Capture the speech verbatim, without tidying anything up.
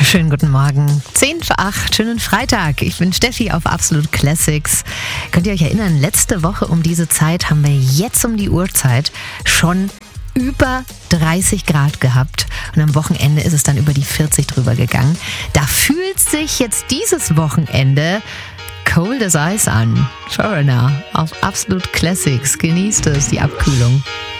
Schönen guten Morgen. zehn vor acht, schönen Freitag. Ich bin Steffi auf Absolut Classics. Könnt ihr euch erinnern, letzte Woche um diese Zeit haben wir jetzt um die Uhrzeit schon über dreißig Grad gehabt. Und am Wochenende ist es dann über die vierzig drüber gegangen. Da fühlt sich jetzt dieses Wochenende Cold as Ice an. Foreigner auf Absolut Classics. Genießt es, die Abkühlung.